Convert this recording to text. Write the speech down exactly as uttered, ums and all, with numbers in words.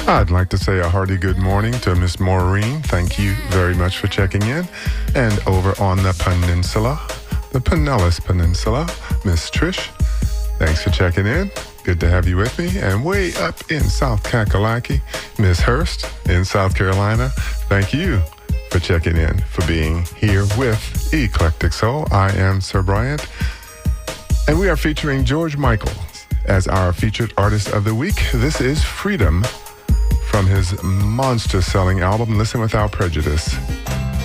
I'd like to say a hearty good morning to Miss Maureen. Thank you very much for checking in. And over on the peninsula, the Pinellas Peninsula, Miss Trish, thanks for checking in. Good to have you with me. And way up in South Kakalaki, Miss Hurst in South Carolina, thank you for checking in, for being here with Eclectic Soul. I am Sir Bryant, and we are featuring George Michael as our featured artist of the week. This is Freedom from his monster-selling album, Listen Without Prejudice.